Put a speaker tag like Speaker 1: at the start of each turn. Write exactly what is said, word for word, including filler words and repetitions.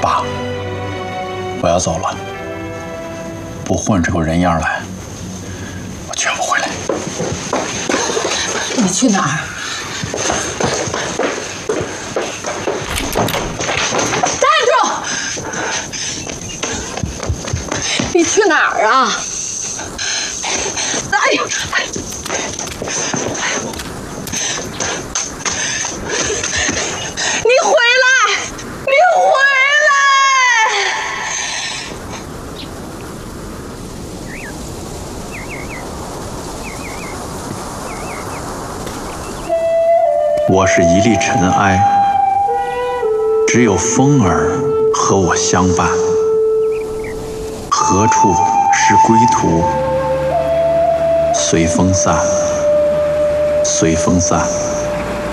Speaker 1: 爸，我要走了，不混出个人样来，我绝不回来。
Speaker 2: 你去哪儿？站住！你去哪儿啊？哎呀！你回来！你回来！
Speaker 1: 我是一粒尘埃，只有风儿和我相伴。何处是归途？随风散，随风散。